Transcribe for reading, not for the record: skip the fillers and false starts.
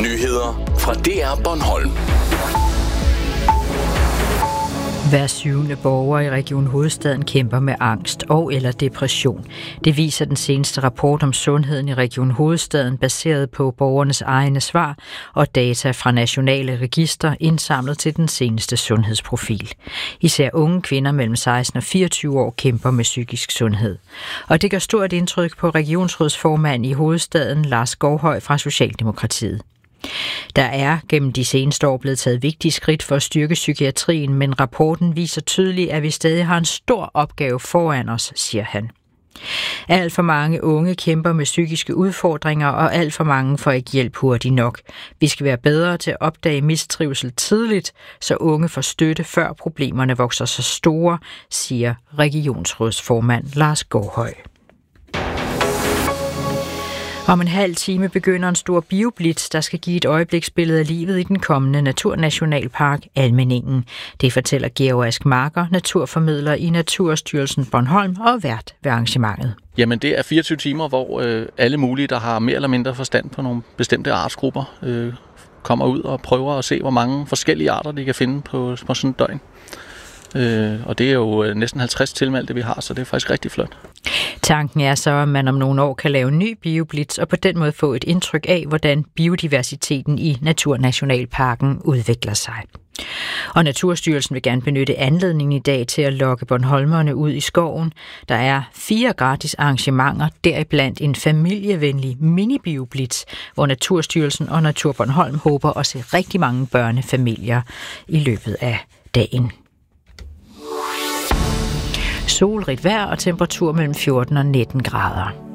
Nyheder fra DR Bornholm. Hver 7. borger i Region Hovedstaden kæmper med angst og eller depression. Det viser den seneste rapport om sundheden i Region Hovedstaden, baseret på borgernes egne svar og data fra nationale register indsamlet til den seneste sundhedsprofil. Især unge kvinder mellem 16 og 24 år kæmper med psykisk sundhed. Og det gør stort indtryk på regionsrådsformand i Hovedstaden, Lars Skovhøj fra Socialdemokratiet. Der er gennem de seneste år blevet taget vigtige skridt for at styrke psykiatrien, men rapporten viser tydeligt, at vi stadig har en stor opgave foran os, siger han. Alt for mange unge kæmper med psykiske udfordringer, og alt for mange får ikke hjælp hurtigt nok. Vi skal være bedre til at opdage mistrivsel tidligt, så unge får støtte, før problemerne vokser så store, siger regionsrådsformand Lars Skovhøj. Om en halv time begynder en stor bioblitz, der skal give et øjebliksbillede af livet i den kommende Naturnationalpark Almindingen. Det fortæller Georg Ask Marker, naturformidler i Naturstyrelsen Bornholm og vært ved arrangementet. Jamen det er 24 timer, hvor alle mulige, der har mere eller mindre forstand på nogle bestemte artsgrupper, kommer ud og prøver at se, hvor mange forskellige arter de kan finde på sådan et døgn. Og det er jo næsten 50 tilmeldte, vi har, så det er faktisk rigtig flot. Tanken er så, at man om nogle år kan lave en ny bioblitz og på den måde få et indtryk af, hvordan biodiversiteten i Naturnationalparken udvikler sig. Og Naturstyrelsen vil gerne benytte anledningen i dag til at lokke bornholmerne ud i skoven. Der er 4 gratis arrangementer, deriblandt en familievenlig mini-bioblitz, hvor Naturstyrelsen og Natur Bornholm håber at se rigtig mange børnefamilier i løbet af dagen. Solrigt vejr og temperatur mellem 14 og 19 grader.